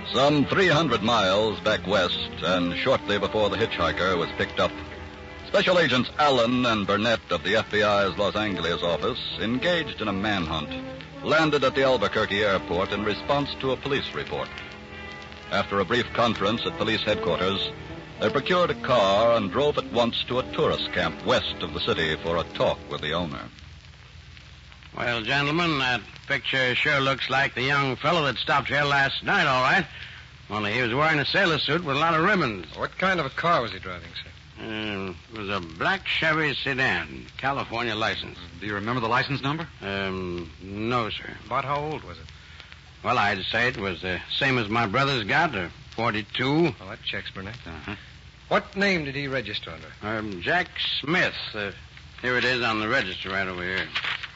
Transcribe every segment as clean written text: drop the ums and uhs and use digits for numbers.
Some 300 miles back west, and shortly before the hitchhiker was picked up, Special Agents Allen and Burnett of the FBI's Los Angeles office, engaged in a manhunt, landed at the Albuquerque airport in response to a police report. After a brief conference at police headquarters, they procured a car and drove at once to a tourist camp west of the city for a talk with the owner. Well, gentlemen, that picture sure looks like the young fellow that stopped here last night, all right. Only he was wearing a sailor suit with a lot of ribbons. What kind of a car was he driving, sir? It was a black Chevy sedan, California license. Do you remember the license number? No, sir. About how old was it? Well, I'd say it was the same as my brother's got, 42. Well, that checks, Burnett. Uh-huh. What name did he register under? Jack Smith. Here it is on the register right over here.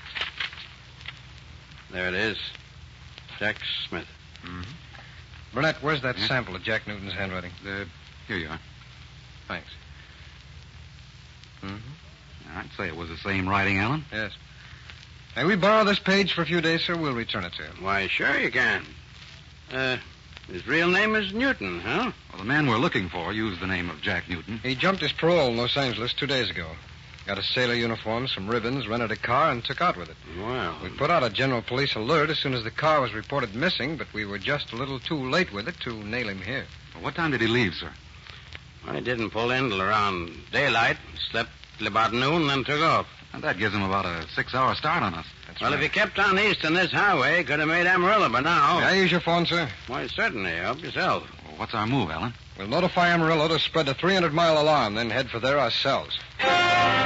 There it is. Jack Smith. Mm-hmm. Burnett, where's that sample of Jack Newton's handwriting? Here you are. Thanks. Mm-hmm. I'd say it was the same writing, Allen. Yes. May we borrow this page for a few days, sir? We'll return it to you. Why, sure you can. His real name is Newton, huh? Well, the man we're looking for used the name of Jack Newton. He jumped his parole in Los Angeles 2 days ago. Got a sailor uniform, some ribbons, rented a car, and took out with it. Well, We put out a general police alert as soon as the car was reported missing, but we were just a little too late with it to nail him here. Well, what time did he leave, sir? he didn't pull in till around daylight, slept till about noon, then took off. And that gives him about a 6-hour start on us. Well, if he kept on east on this highway, he could have made Amarillo by now. May I use your phone, sir? Why, certainly. Help yourself. Well, what's our move, Allen? We'll notify Amarillo to spread a 300-mile alarm, then head for there ourselves.